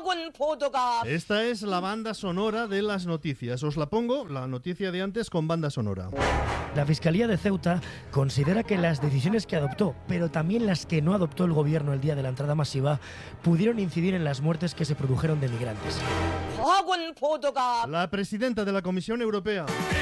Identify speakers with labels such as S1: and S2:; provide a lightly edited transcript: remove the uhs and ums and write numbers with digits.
S1: Esta es la banda sonora de las noticias. Os la pongo, la noticia de antes, con banda sonora.
S2: La Fiscalía de Ceuta considera que las decisiones que adoptó, pero también las que no adoptó el gobierno el día de la entrada masiva, pudieron incidir en las muertes que se produjeron de migrantes.
S1: La presidenta de la Comisión Europea.